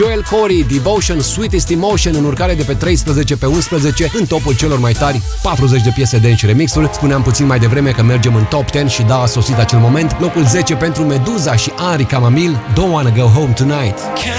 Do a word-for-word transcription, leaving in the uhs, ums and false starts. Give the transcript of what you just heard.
Joel Corey, Devotion, Sweetest Emotion în urcare de pe treisprezece pe unsprezece în topul celor mai tari patruzeci de piese dance remixuri. Spuneam puțin mai devreme că mergem în top zece și da, a sosit acel moment. Locul zece pentru Meduza și Henri Camamil, Don't Wanna Go Home Tonight.